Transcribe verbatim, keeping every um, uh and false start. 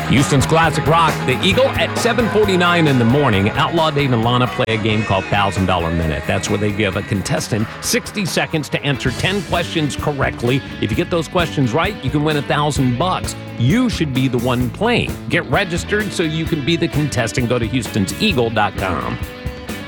Houston's classic rock, The Eagle, at seven forty-nine in the morning. Outlaw Dave and Lana play a game called one thousand dollar Minute. That's where they give a contestant sixty seconds to answer ten questions correctly. If you get those questions right, you can win a thousand bucks. You should be the one playing. Get registered so you can be the contestant. Go to houstons eagle dot com.